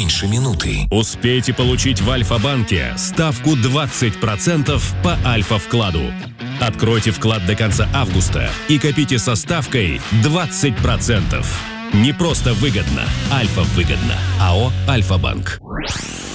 меньше минуты. Успейте получить в Альфа-банке ставку 20% по Альфа-вкладу. Откройте вклад до конца августа и копите со ставкой 20%. Не просто выгодно, Альфа-выгодно. АО «Альфа-банк».